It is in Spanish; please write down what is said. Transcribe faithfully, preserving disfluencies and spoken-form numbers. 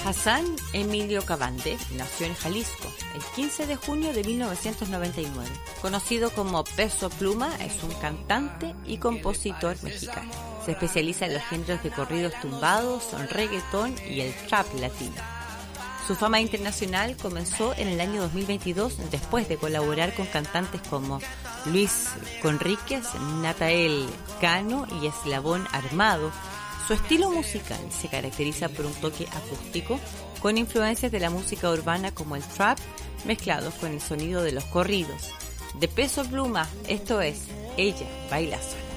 Hassan Emilio Cavande nació en Jalisco el quince de junio de mil novecientos noventa y nueve. Conocido como Peso Pluma, es un cantante y compositor mexicano. Se especializa en los géneros de corridos tumbados, reggaetón y el trap latino. Su fama internacional comenzó en el año dos mil veintidós después de colaborar con cantantes como Luis Conríquez, Natael Cano y Eslabón Armado. Su estilo musical se caracteriza por un toque acústico con influencias de la música urbana como el trap mezclados con el sonido de los corridos. De Peso Pluma, esto es Ella Baila Sola.